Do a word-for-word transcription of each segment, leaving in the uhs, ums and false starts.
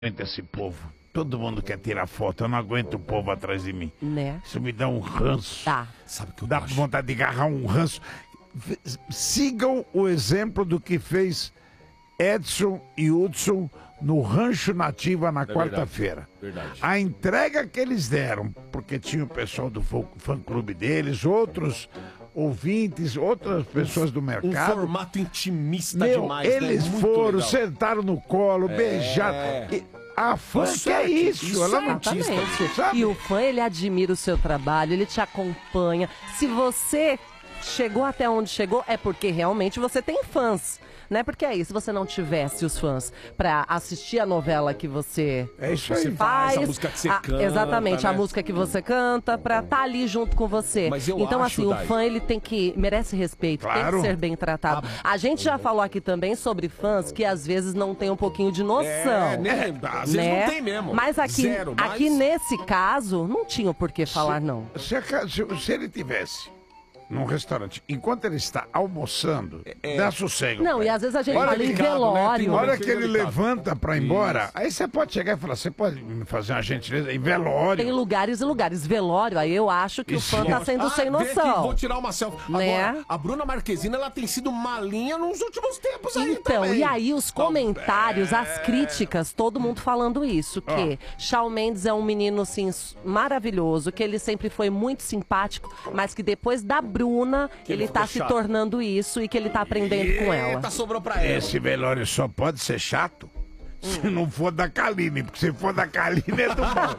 Esse povo, todo mundo quer tirar foto, eu não aguento o povo atrás de mim. Né? Isso me dá um ranço. Tá. Sabe que eu Dá acho? vontade de agarrar um ranço. Sigam o exemplo do que fez Edson e Hudson no Rancho Nativa na É quarta-feira. Verdade. verdade. A entrega que eles deram, porque tinha o pessoal do fã-clube deles, outros ouvintes, outras pessoas do Um mercado. formato intimista Meu, demais, eles né? Muito foram, legal. sentaram no colo, beijaram. E a fã Isso quer é- isso, isso ela é não artista, Exatamente. sabe? E o fã, ele admira o seu trabalho, ele te acompanha. Se você chegou até onde chegou, é porque realmente você tem fãs. Né? Porque aí, se você não tivesse os fãs pra assistir a novela que você É isso Você aí. faz, faz, a música que você a- canta, exatamente, né? a música que você canta, pra estar ali junto com você. Mas eu então, acho, assim, Dai- o fã, ele tem que, merece respeito, tem Claro. que ser bem tratado. A gente já falou aqui também sobre fãs que às vezes não tem um pouquinho de noção. É, né? Às vezes né? não tem mesmo. Mas aqui, Zero, mas- aqui nesse caso, não tinha o porquê falar não. Se, a- se- se ele tivesse num restaurante, enquanto ele está almoçando, dá sossego. Não, e às vezes a gente Olha fala em que delicado, né? velório. Tem A hora Fica que ele delicado. levanta pra ir embora, aí você pode chegar e falar, você pode me fazer uma gentileza em velório. Tem lugares e lugares. Velório, aí eu acho que Isso. o fã tá sendo Ah, sem vem aqui, noção. vou tirar uma selfie. Né? Agora, a Bruna Marquezine, ela tem sido malinha nos últimos tempos aí Então, também. e aí os comentários, é. as críticas, todo mundo falando isso, que Shawn Mendes é um menino, assim, s- maravilhoso, que ele sempre foi muito simpático, mas que depois da Bruna, Que ele ele tá ficou se chato. tornando isso e que ele tá aprendendo com ela. Eita, sobrou pra ela. Esse velório só pode ser chato se não for da Kaline, porque se for da Kaline é do mal.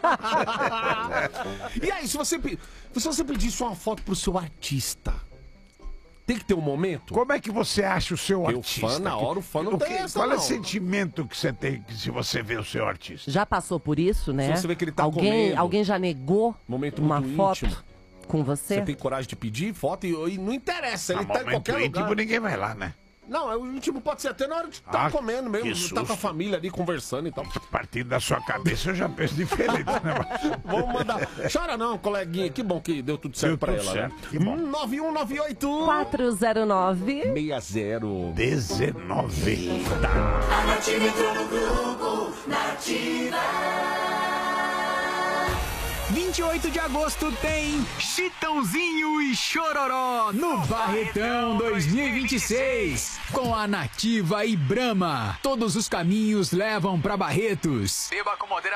E aí, se você, pe- se você pedisse uma foto pro seu artista, tem que ter um momento? Como é que você acha o seu Porque o artista? fã, na hora, o fã não O tem que- essa, Qual é o não. sentimento que você tem se você vê o seu artista? Já passou por isso, né? Se você vê que ele tá alguém, comendo. alguém já negou Momento uma muito foto íntimo. com você? Você tem coragem de pedir foto e, e não interessa, ele No tá em momento qualquer íntimo, lugar. ninguém vai lá, né? Não, o íntimo pode ser até na hora de estar Ah, comendo que mesmo, tá com a susto. família ali conversando e tal. A partir da sua cabeça eu já penso diferente, né? Mas- Vamos mandar. Chora não, coleguinha, que bom que deu tudo certo Deu pra tudo ela, certo, né? que bom. nove um nove oito quatro zero nove seis zero. dezenove. A Nativa entrou no grupo Nativa. vinte e oito de agosto tem Chitãozinho e Chororó no Barretão dois mil e vinte e seis. Com a Nativa e Brahma. Todos os caminhos levam pra Barretos. Beba com moderação.